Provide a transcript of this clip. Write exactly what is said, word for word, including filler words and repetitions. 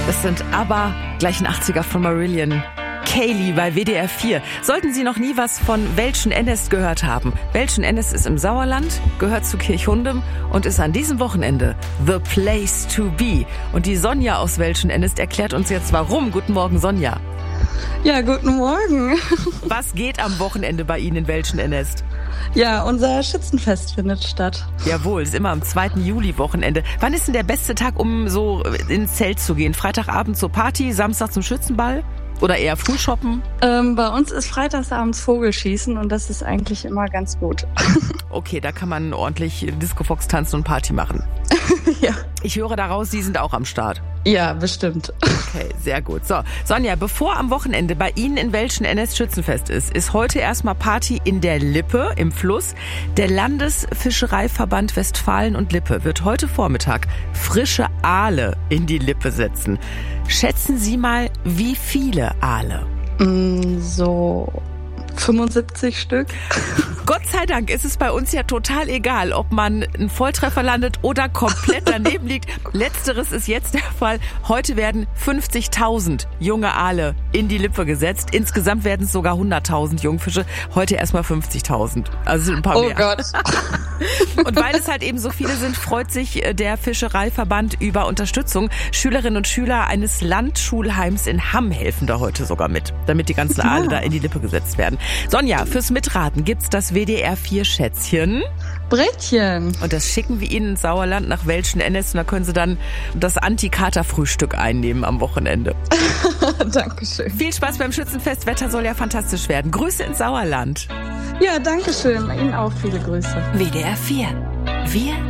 Das sind aber gleich ein achtziger von Marillion. Kaylee bei W D R vier. Sollten Sie noch nie was von Welschen-Ennest gehört haben. Welschen-Ennest ist im Sauerland, gehört zu Kirchhundem und ist an diesem Wochenende the place to be. Und die Sonja aus Welschen-Ennest erklärt uns jetzt warum. Guten Morgen, Sonja. Ja, guten Morgen. Was geht am Wochenende bei Ihnen in Welschen-Ennest? Ja, unser Schützenfest findet statt. Jawohl, ist immer am zweiten Juli-Wochenende. Wann ist denn der beste Tag, um so ins Zelt zu gehen? Freitagabend zur Party, Samstag zum Schützenball? Oder eher Frühshoppen? Ähm, bei uns ist freitagsabends Vogelschießen und das ist eigentlich immer ganz gut. Okay, da kann man ordentlich Disco-Fox tanzen und Party machen. Ja. Ich höre daraus, Sie sind auch am Start. Ja, bestimmt. Okay, sehr gut. So, Sonja, bevor am Wochenende bei Ihnen in Welschen-Ennest Schützenfest ist, ist heute erstmal Party in der Lippe im Fluss. Der Landesfischereiverband Westfalen und Lippe wird heute Vormittag frische Aale in die Lippe setzen. Schätzen Sie mal, wie viele Aale? Mm, so fünfundsiebzig Stück. Gott sei Dank ist es bei uns ja total egal, ob man einen Volltreffer landet oder komplett daneben liegt. Letzteres ist jetzt der Fall. Heute werden fünfzigtausend junge Aale in die Lippe gesetzt. Insgesamt werden es sogar hunderttausend Jungfische. Heute erstmal fünfzigtausend. Also sind ein paar Oh mehr. Gott. Und weil es halt eben so viele sind, freut sich der Fischereiverband über Unterstützung. Schülerinnen und Schüler eines Landschulheims in Hamm helfen da heute sogar mit, damit die ganzen Aale Ja. da in die Lippe gesetzt werden. Sonja, fürs Mitraten gibt's das W D R vier Schätzchen. Brettchen. Und das schicken wir Ihnen ins Sauerland nach Welschen-Ennest. Und da können Sie dann das Anti-Kater-Frühstück einnehmen am Wochenende. Dankeschön. Viel Spaß beim Schützenfest. Wetter soll ja fantastisch werden. Grüße ins Sauerland. Ja, dankeschön. Ihnen auch viele Grüße. W D R vier. Wir